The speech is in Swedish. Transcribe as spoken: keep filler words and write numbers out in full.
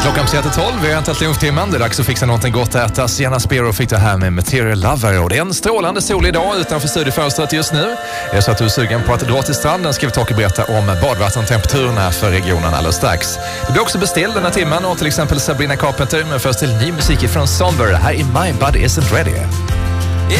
Klockan passerar till tolv, vi har inte lunchtimmen. Det är dags att fixa någonting gott att äta. Sienna Spiro fick det här med Material Lover. Och det är en strålande sol idag utanför studiefönstret just nu. Är det så att du är sugen på att dra till stranden ska vi ta och berätta om badvattentemperaturerna för regionen alldeles strax. Det blir också beställd den här timmen och till exempel Sabrina Carpenter. Men först till ny musik från Somber. Här är My Body Isn't Ready.